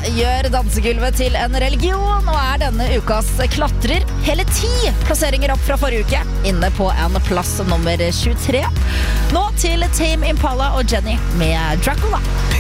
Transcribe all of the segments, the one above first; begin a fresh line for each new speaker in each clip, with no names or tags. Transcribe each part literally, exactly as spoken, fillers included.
gjør dansegulvet til en religion og er denne ukas klatrer hele ti plasseringer opp fra forrige uke, inne på en plass nummer tjuetre. Nå til Tame Impala og Jenny med Dracula.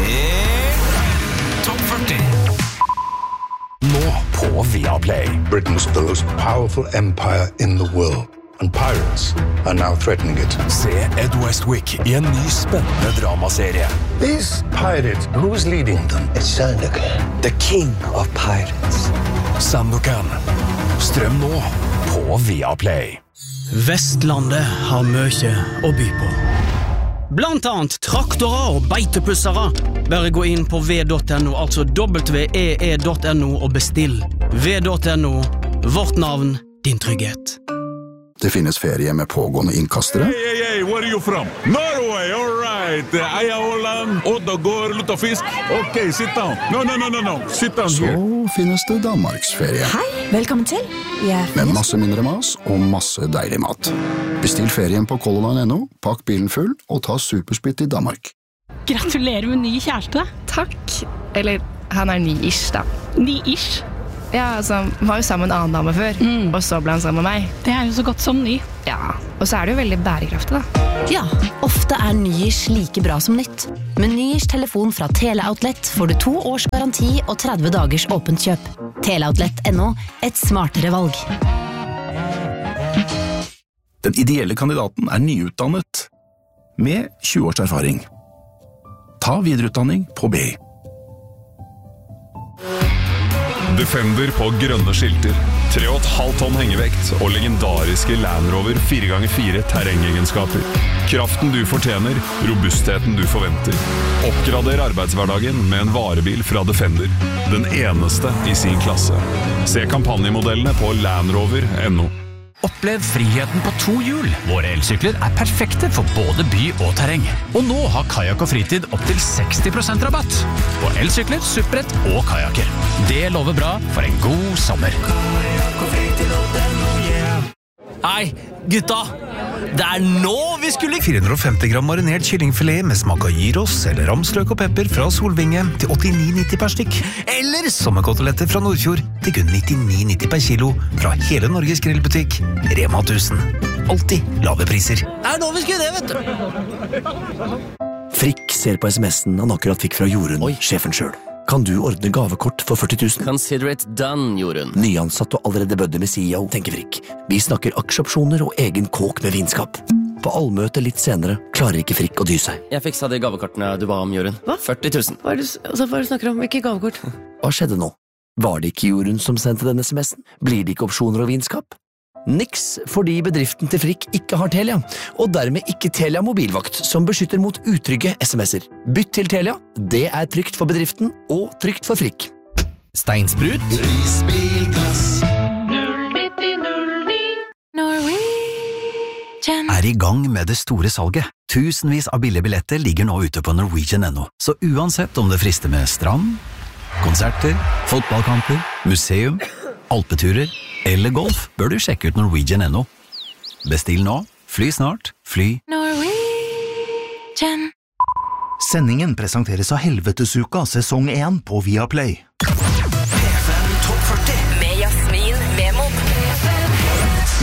Topp førti. Nå på Viaplay.
Britain's the most powerful empire in the world. And pirates are now threatening it.
Se Ed Westwick I en ny spennende dramaserie.
These pirates, who's leading them? It's Sandokan,
the king of pirates.
Sandokan. Strøm nå på Viaplay.
Vestlandet har mye å by på. Blant annet traktorer og beitepussere. Bare gå inn på v punktum no, altså w e e punktum no og bestill. v punktum no, vårt navn, din trygghet.
Det finnes ferie med pågående innkastere.
Hey, hey, hey, where are you from? Norway, all right. Eia Holland, Oddagård, Luttafisk. Ok, sit down. No, no, no, no, no. Sit down here.
Så finnes det Danmarksferie.
Hei, velkommen til.
Med masse mindre mas og masse deilig mat. Bestill ferien på color line punktum no, pakk bilen full og ta supersplitt I Danmark.
Gratulerer med ny kjæreste.
Takk. Eller, han er ny-ish da.
Ny-ish?
Ja, altså, han var jo sammen med en annen dame før, mm. og så ble han sammen med meg.
Det er jo så godt som ny.
Ja, og så er det jo veldig bærekraftig da.
Ja, ofte er ny-ish like bra som nytt. Med ny-ish telefon fra Teleoutlet får du to års garanti og tretti dagers åpent kjøp. Teleoutlet punktum no, et smartere valg.
Den ideelle kandidaten er nyutdannet, med tjue års erfaring. Ta videreutdanning på B I.
Defender på grønne skilter, tre komma fem tonn hengevekt og legendariske Land Rover fire ganger fire terrengegenskaper. Kraften du fortjener, robustheten du forventer. Oppgrader arbeidshverdagen med en varebil fra Defender. Den eneste I sin klasse. Se kampanjemodellene på land rover punktum no.
Opplev friheten på to hjul. Våre elsykler er perfekte for både by og terreng. Og nå har Kajak og Fritid opp til seksti prosent rabatt på elsykler, supprett og kajaker. Det lover bra for en god sommer.
Hei, gutta! Det er nå vi skulle... fire hundre og femti gram marinert kyllingfilet med smak av gyros eller ramsløk og pepper fra Solvinge til åttini nitti per stykk. Eller sommerkoteletter fra Nordfjord til kun nittini nitti per kilo fra hele Norges grillbutikk Rema tusen. Alltid lave priser. Det er nå vi skulle det, vet du!
Frikk ser på sms'en han akkurat fikk fra Jorunn, sjefen selv. Kan du ordne gavekort for førti tusen?
Consider it done, Jorunn.
Nyansatt og allerede bødde med C E O, tenker Frikk. Vi snakker aksjeopsjoner og egen kåk med vinskap. På allmøte litt senere klarer ikke Frikk å dy seg.
Jeg fiksa de gavekortene du ba om, Jorunn. Hva? førti tusen. Hva er det, altså, hva er det du snakker om? Ikke gavekort.
Hva skjedde nå? Var det ikke Jorunn som sendte denne sms'en? Blir det ikke opsjoner og vinskap? Niks, fordi bedriften til Frikk ikke har Telia, og dermed ikke Telia mobilvakt, som beskytter mot utrygge sms'er. Bytt til Telia, det er trygt for bedriften, og trygt for Frikk.
Steinsprut.
Risbilgass.
null nitti null ni Norwegian.
Er I gang med det store salget. Tusenvis av billige billetter ligger nå ute på Norwegian punktum no. Så uansett om det frister med strand, konserter, fotballkamper, museum, alpeturer eller golf, bør du sjekke ut Norwegian punktum no. Bestill nå, fly snart, fly.
Norwegian.
Sendingen presenteres av Helvetesuka sesong én på Viaplay.